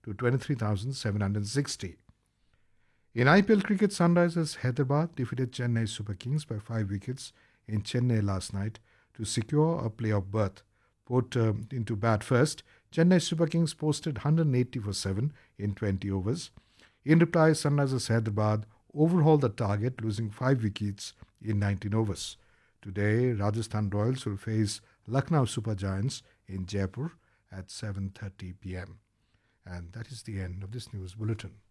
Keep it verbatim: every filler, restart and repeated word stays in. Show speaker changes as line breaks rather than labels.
to twenty-three thousand seven hundred sixty. In I P L cricket, Sunrisers Hyderabad defeated Chennai Super Kings by five wickets in Chennai last night to secure a playoff berth. Put um, into bat first, Chennai Super Kings posted one hundred eighty for seven in twenty overs. In reply, Sunrisers Hyderabad overhauled the target, losing five wickets in nineteen overs. Today, Rajasthan Royals will face Lucknow Super Giants in Jaipur at seven thirty p m. And that is the end of this news bulletin.